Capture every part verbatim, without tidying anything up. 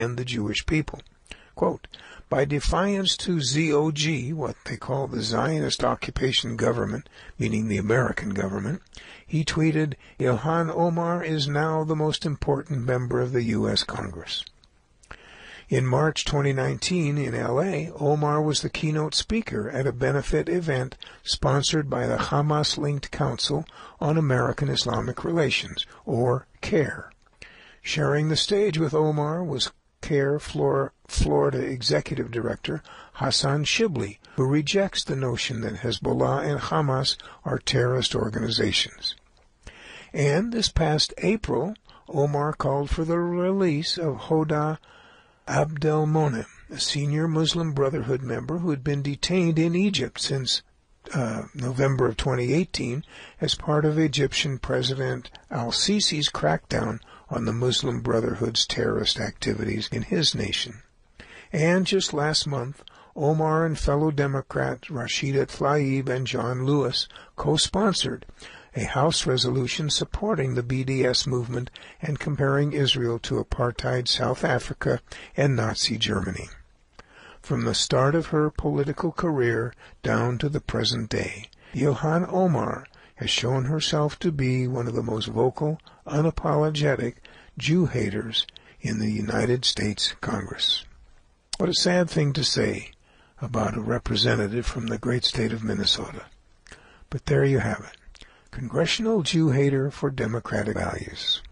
and the Jewish people. Quote, by defiance to Z O G, what they call the Zionist occupation government, meaning the American government, he tweeted, Ilhan Omar is now the most important member of the U S Congress. In March twenty nineteen in L A, Omar was the keynote speaker at a benefit event sponsored by the Hamas-linked Council on American Islamic Relations, or CARE. Sharing the stage with Omar was CARE Florida Executive Director Hassan Shibli, who rejects the notion that Hezbollah and Hamas are terrorist organizations. And this past April, Omar called for the release of Hoda Abdelmonem, a senior Muslim Brotherhood member who had been detained in Egypt since uh, November of twenty eighteen as part of Egyptian President al-Sisi's crackdown on the Muslim Brotherhood's terrorist activities in his nation. And just last month, Omar and fellow Democrats Rashida Tlaib and John Lewis co-sponsored a House resolution supporting the B D S movement and comparing Israel to apartheid South Africa and Nazi Germany. From the start of her political career down to the present day, Ilhan Omar has shown herself to be one of the most vocal, unapologetic Jew haters in the United States Congress. What a sad thing to say about a representative from the great state of Minnesota. But there you have it. Congressional Jew hater for democratic values.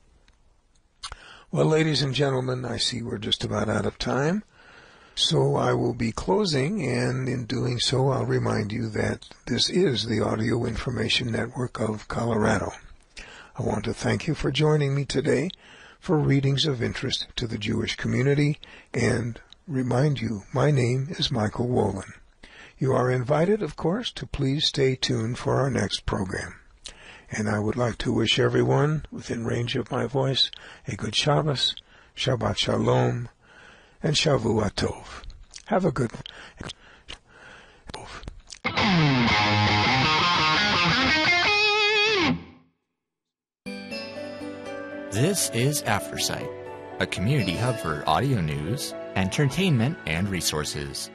Well, ladies and gentlemen, I see we're just about out of time. So I will be closing, and in doing so, I'll remind you that this is the Audio Information Network of Colorado. I want to thank you for joining me today for readings of interest to the Jewish community, and remind you, my name is Michael Wolin. You are invited, of course, to please stay tuned for our next program. And I would like to wish everyone within range of my voice a good Shabbos, Shabbat Shalom, and Shavua Tov. Have a good one. This is AfterSight, a community hub for audio news, entertainment, and resources.